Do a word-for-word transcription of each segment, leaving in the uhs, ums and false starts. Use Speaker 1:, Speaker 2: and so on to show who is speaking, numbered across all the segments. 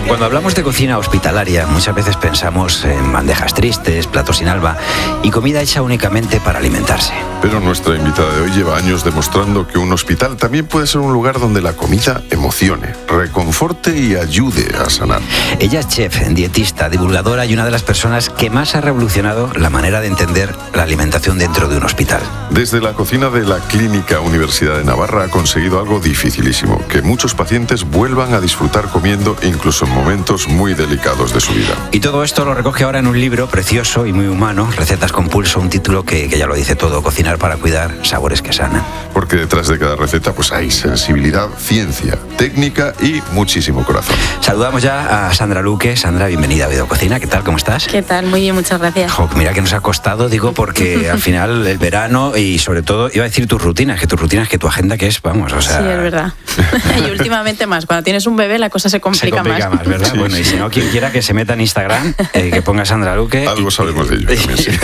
Speaker 1: Cuando hablamos de cocina hospitalaria, muchas veces pensamos en bandejas tristes, platos sin alma y comida hecha únicamente para alimentarse.
Speaker 2: Pero nuestra invitada de hoy lleva años demostrando que un hospital también puede ser un lugar donde la comida emocione, reconforte y ayude a sanar.
Speaker 1: Ella es chef, dietista, divulgadora y una de las personas que más ha revolucionado la manera de entender la alimentación dentro de un hospital.
Speaker 2: Desde la cocina de la Clínica Universidad de Navarra ha conseguido algo dificilísimo, que muchos pacientes vuelvan a disfrutar comiendo incluso en momentos muy delicados de su vida.
Speaker 1: Y todo esto lo recoge ahora en un libro precioso y muy humano, Recetas con Pulso, un título que, que ya lo dice todo, cocinar para cuidar, sabores que sanan.
Speaker 2: Porque detrás de cada receta pues hay sensibilidad, ciencia, técnica y muchísimo corazón.
Speaker 1: Saludamos ya a Sandra Luque. Sandra, bienvenida a Videococina. ¿Qué tal? ¿Cómo estás?
Speaker 3: ¿Qué tal? Muy bien, muchas gracias.
Speaker 1: Jo, mira que nos ha costado, digo, porque al final el verano y sobre todo, iba a decir tus rutinas, que tus rutinas, que tu agenda que es, vamos, o sea...
Speaker 3: Sí, es verdad. Y últimamente más, cuando tienes un bebé la cosa se complica,
Speaker 1: se complica más. más, ¿verdad?
Speaker 2: Sí,
Speaker 1: bueno,
Speaker 2: sí.
Speaker 1: Y si no, quien quiera que se meta en Instagram, eh, que ponga Sandra Luque.
Speaker 2: Algo sabemos de ello también, sí.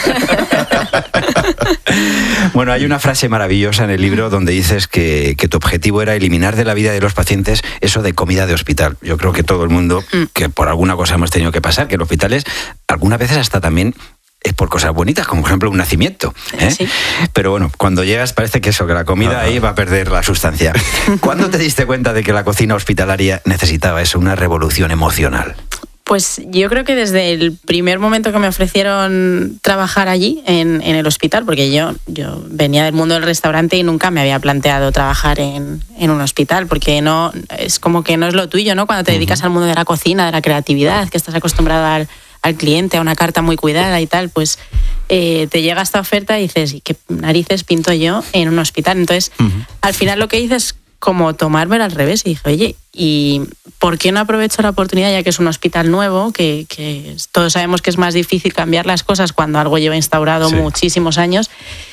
Speaker 1: Bueno, hay una frase maravillosa en el libro donde dices que, que tu objetivo era eliminar de la vida de los pacientes eso de comida de hospital. Yo creo que todo el mundo, que por alguna cosa hemos tenido que pasar, que en hospitales algunas veces hasta también es por cosas bonitas, como por ejemplo un nacimiento, ¿eh? Sí. Pero bueno, cuando llegas parece que eso, que la comida ahí va a perder la sustancia. ¿Cuándo te diste cuenta de que la cocina hospitalaria necesitaba eso, una revolución emocional?
Speaker 3: Pues yo creo que desde el primer momento que me ofrecieron trabajar allí, en, en el hospital, porque yo, yo venía del mundo del restaurante y nunca me había planteado trabajar en, en un hospital, porque no es como que no es lo tuyo, ¿no? Cuando te dedicas uh-huh. al mundo de la cocina, de la creatividad, que estás acostumbrado al, al cliente, a una carta muy cuidada y tal, pues eh, te llega esta oferta y dices, ¿y qué narices pinto yo en un hospital? Entonces, uh-huh. al final lo que hice es como tomármelo al revés y dije, oye, ¿y por qué no aprovecho la oportunidad, ya que es un hospital nuevo, que, que todos sabemos que es más difícil cambiar las cosas cuando algo lleva instaurado sí. muchísimos años?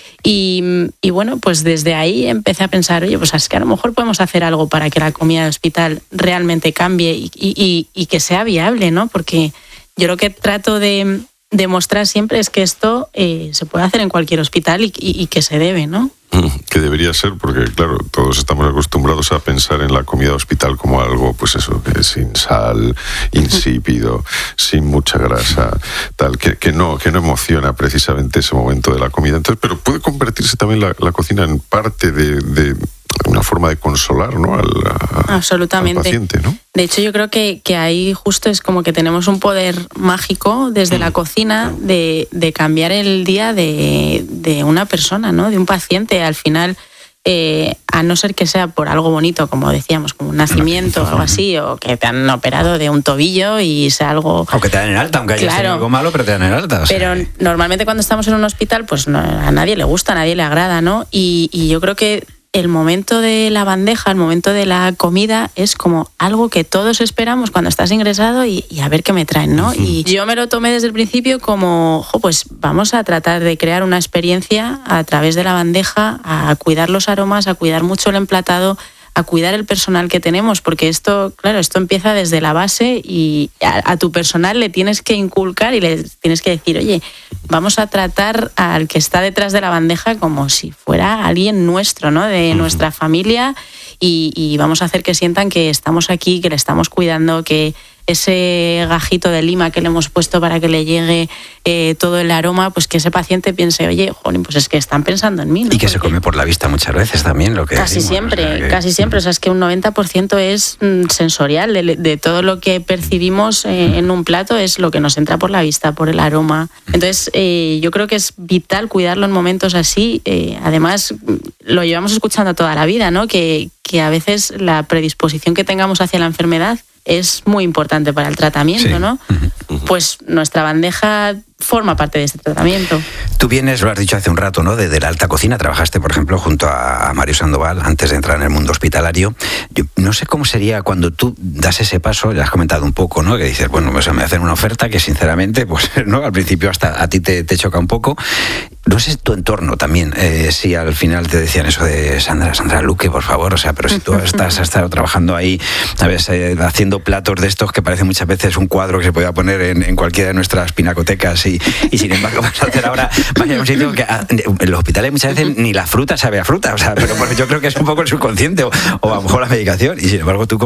Speaker 3: Y, y bueno, pues desde ahí empecé a pensar, oye, pues es que a lo mejor podemos hacer algo para que la comida del hospital realmente cambie y, y, y que sea viable, ¿no? Porque yo lo que trato de demostrar siempre es que esto eh, se puede hacer en cualquier hospital y, y, y que se debe, ¿no?
Speaker 2: Que debería ser, porque claro, todos estamos acostumbrados a pensar en la comida de hospital como algo, pues eso, que es sin sal, insípido, sin mucha grasa, tal, que, que no, que no emociona precisamente ese momento de la comida. Entonces, pero puede convertirse también la, la cocina en parte de, de una forma de consolar, ¿no? Al, a,
Speaker 3: Absolutamente.
Speaker 2: al paciente, ¿no?
Speaker 3: De hecho, yo creo que, que ahí justo es como que tenemos un poder mágico desde mm. la cocina de, de cambiar el día de, de una persona, ¿no? De un paciente. Al final, eh, a no ser que sea por algo bonito, como decíamos, como un nacimiento o algo así, o que te han operado de un tobillo y sea algo...
Speaker 1: O que te dan en alta, aunque haya claro, sido algo malo, pero te dan en alta. O sea.
Speaker 3: Pero normalmente cuando estamos en un hospital, pues no, a nadie le gusta, a nadie le agrada, ¿no? Y, y yo creo que el momento de la bandeja, el momento de la comida es como algo que todos esperamos cuando estás ingresado y, y a ver qué me traen, ¿no? Uh-huh. Y yo me lo tomé desde el principio como, jo, pues vamos a tratar de crear una experiencia a través de la bandeja, a cuidar los aromas, a cuidar mucho el emplatado, a cuidar el personal que tenemos, porque esto, claro, esto empieza desde la base y a, a tu personal le tienes que inculcar y le tienes que decir, oye, vamos a tratar al que está detrás de la bandeja como si fuera alguien nuestro, ¿no? De uh-huh. nuestra familia y, y vamos a hacer que sientan que estamos aquí, que le estamos cuidando, que ese gajito de lima que le hemos puesto para que le llegue eh, todo el aroma, pues que ese paciente piense, oye, jolín, pues es que están pensando en mí, ¿no?
Speaker 1: Y que
Speaker 3: Porque
Speaker 1: se come por la vista muchas veces también, lo que
Speaker 3: Casi
Speaker 1: decimos,
Speaker 3: siempre,
Speaker 1: o sea, que...
Speaker 3: casi siempre. O sea, es que un noventa por ciento es mm, sensorial, de, de todo lo que percibimos eh, en un plato es lo que nos entra por la vista, por el aroma. Entonces, eh, yo creo que es vital cuidarlo en momentos así. Eh, además, lo llevamos escuchando toda la vida, ¿no? Que, que a veces la predisposición que tengamos hacia la enfermedad es muy importante para el tratamiento, sí. ¿no? Uh-huh. Pues nuestra bandeja forma parte de este tratamiento.
Speaker 1: Tú vienes, lo has dicho hace un rato, ¿no? De, de la alta cocina, trabajaste, por ejemplo, junto a Mario Sandoval antes de entrar en el mundo hospitalario. Yo no sé cómo sería cuando tú das ese paso, ya has comentado un poco, ¿no? Que dices, bueno, pues me hacen una oferta que sinceramente, pues, ¿no? Al principio hasta a ti te, te choca un poco. No sé tu entorno también, eh, si al final te decían eso de Sandra, Sandra Luque, por favor, o sea, pero si tú estás, has estado trabajando ahí, ¿sabes? Eh, haciendo platos de estos que parece muchas veces un cuadro que se podía poner en, en cualquiera de nuestras pinacotecas y, y sin embargo vas a hacer ahora, vaya, un sitio que a, en los hospitales muchas veces ni la fruta sabe a fruta, o sea, pero pues, yo creo que es un poco el subconsciente o, o a lo mejor la medicación y sin embargo tú